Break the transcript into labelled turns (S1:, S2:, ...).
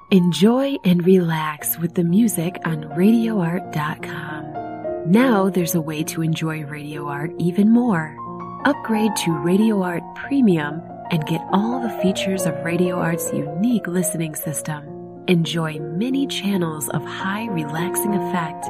S1: Enjoy and relax with the music on RadioArt.com. Now there's a way to enjoy Radio Art even more. Upgrade to Radio Art Premium and get all the features of Radio Art's unique listening system. Enjoy many channels of high relaxing effect